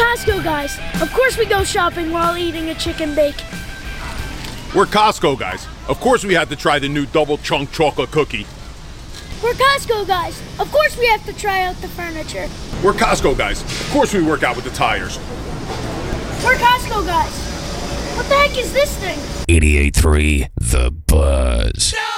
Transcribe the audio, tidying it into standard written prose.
Costco guys. Of course we go shopping while eating a chicken bake. We're Costco guys. Of course we had to try the new double chunk chocolate cookie. We're Costco guys. Of course we have to try out the furniture. We're Costco guys. Of course we work out with the tires. We're Costco guys. What the heck is this thing? 88.3 The Buzz.